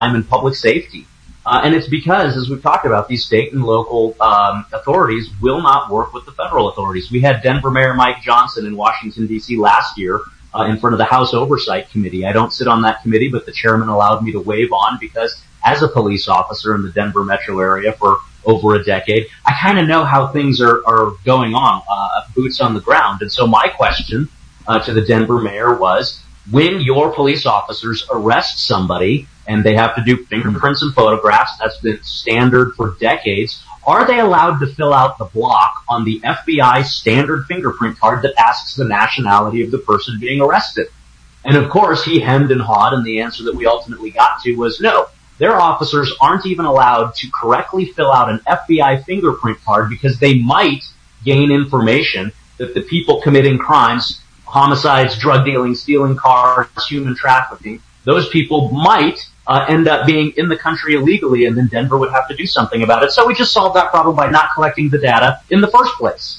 in public safety. And it's because, as we've talked about, these state and local authorities will not work with the federal authorities. We had Denver Mayor Mike Johnson in Washington, D.C. last year in front of the House Oversight Committee. I don't sit on that committee, but the chairman allowed me to wave on because as a police officer in the Denver metro area for over a decade, I kind of know how things are going on, boots on the ground. And so my question to the Denver mayor was, when your police officers arrest somebody and they have to do fingerprints and photographs, that's been standard for decades, are they allowed to fill out the block on the FBI standard fingerprint card that asks the nationality of the person being arrested? And of course, he hemmed and hawed, and the answer that we ultimately got to was no. Their officers aren't even allowed to correctly fill out an FBI fingerprint card because they might gain information that the people committing crimes, homicides, drug dealing, stealing cars, human trafficking, those people might end up being in the country illegally, and then Denver would have to do something about it. So we just solved that problem by not collecting the data in the first place.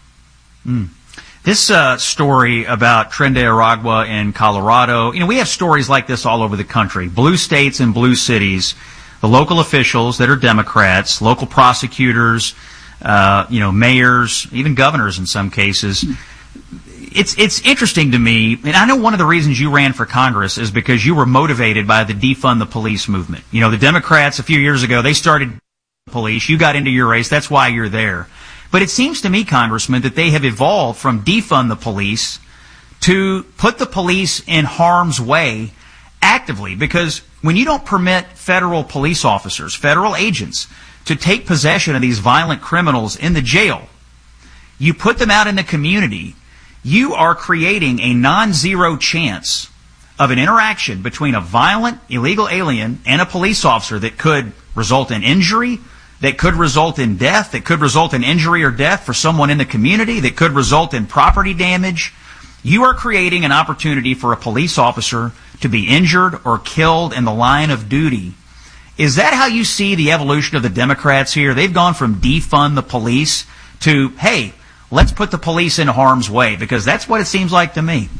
This story about Tren de Aragua in Colorado, we have stories like this all over the country. Blue states and blue cities, the local officials that are Democrats, local prosecutors, mayors, even governors in some cases. It's interesting to me, and I know one of the reasons you ran for Congress is because you were motivated by the defund the police movement. The Democrats a few years ago, they started the police. You got into your race. That's why you're there. But it seems to me, Congressman, that they have evolved from defund the police to put the police in harm's way actively. Because when you don't permit federal police officers, federal agents, to take possession of these violent criminals in the jail, you put them out in the community, you are creating a non-zero chance of an interaction between a violent illegal alien and a police officer that could result in injury, that could result in death, that could result in injury or death for someone in the community, that could result in property damage. You are creating an opportunity for a police officer to be injured or killed in the line of duty. Is that how you see the evolution of the Democrats here? They've gone from defund the police to, hey, let's put the police in harm's way, because that's what it seems like to me.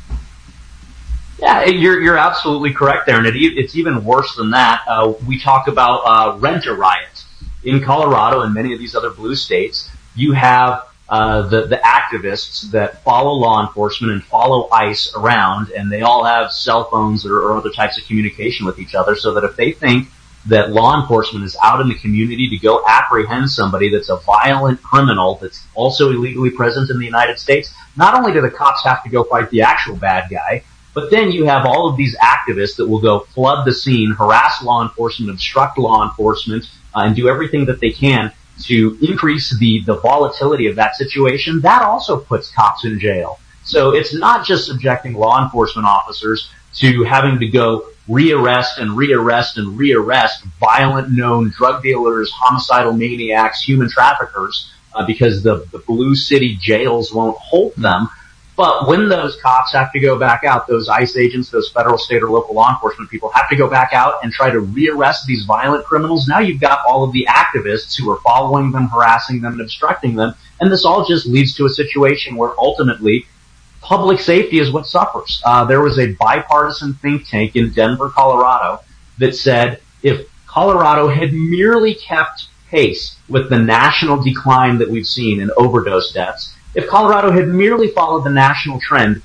Yeah, you're absolutely correct there, and it's even worse than that. We talk about Rent-A-Riot. In Colorado and many of these other blue states, you have the activists that follow law enforcement and follow ICE around, and they all have cell phones or other types of communication with each other, so that if they think that law enforcement is out in the community to go apprehend somebody that's a violent criminal that's also illegally present in the United States, not only do the cops have to go fight the actual bad guy, but then you have all of these activists that will go flood the scene, harass law enforcement, obstruct law enforcement, and do everything that they can to increase the volatility of that situation. That also puts cops in jail. So it's not just subjecting law enforcement officers to having to go rearrest and rearrest and rearrest violent known drug dealers, homicidal maniacs, human traffickers, because the blue city jails won't hold them. But when those cops have to go back out, those ICE agents, those federal, state, or local law enforcement people have to go back out and try to rearrest these violent criminals. Now you've got all of the activists who are following them, harassing them, and obstructing them. And this all just leads to a situation where ultimately public safety is what suffers. There was a bipartisan think tank in Denver, Colorado that said if Colorado had merely kept pace with the national decline that we've seen in overdose deaths, if Colorado had merely followed the national trend,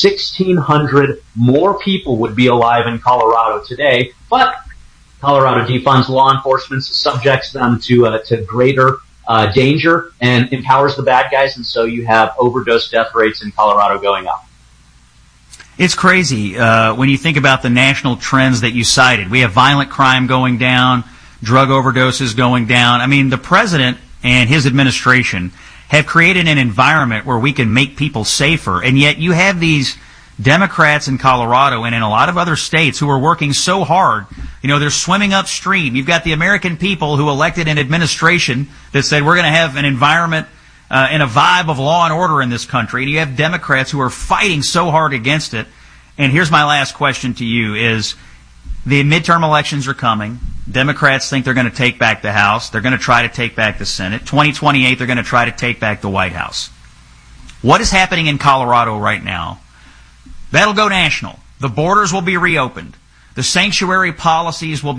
1,600 more people would be alive in Colorado today. But Colorado defunds law enforcement, subjects them to greater danger, and empowers the bad guys, and so you have overdose death rates in Colorado going up. It's crazy when you think about the national trends that you cited. We have violent crime going down, drug overdoses going down. I mean, the president and his administration have created an environment where we can make people safer, and yet you have these Democrats in Colorado and in a lot of other states who are working so hard. They're swimming upstream. You've got the American people who elected an administration that said we're going to have an environment and a vibe of law and order in this country, and you have Democrats who are fighting so hard against it. And here's my last question to you is, the midterm elections are coming. Democrats think they're going to take back the House. They're going to try to take back the Senate. 2028, they're going to try to take back the White House. What is happening in Colorado right now? That'll go national. The borders will be reopened. The sanctuary policies will